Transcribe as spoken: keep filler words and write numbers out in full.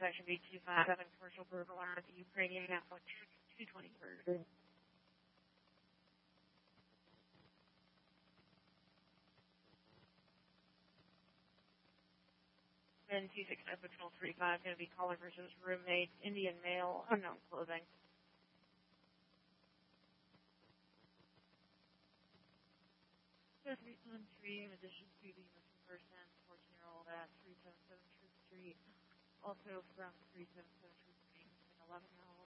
section B two five seven, commercial burglar at the Ukrainian Catholic Church, two twenty-third. And two six nine Patrol three five, going to be caller versus roommate, Indian male, unknown clothing. three one three, in addition to the missing person, fourteen-year-old at three seven seven Truth Street, also from three seven seven Truth Street, eleven-year-old.